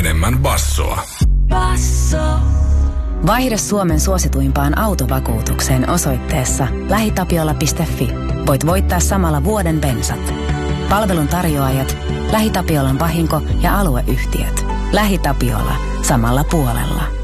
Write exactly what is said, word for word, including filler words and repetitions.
enemmän bassoa. Basso. Vaihda Suomen suosituimpaan autovakuutukseen osoitteessa lähitapiola piste fi. Voit voittaa samalla vuoden bensat. Palvelun tarjoajat, LähiTapiolan vahinko- ja alueyhtiöt. LähiTapiola. Samalla puolella.